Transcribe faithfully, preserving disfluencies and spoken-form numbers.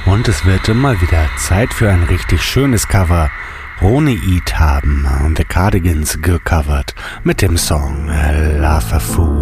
Und es wird mal wieder Zeit für ein richtig schönes Cover. Roni Eat haben The Cardigans gecovert mit dem Song Love a Fool.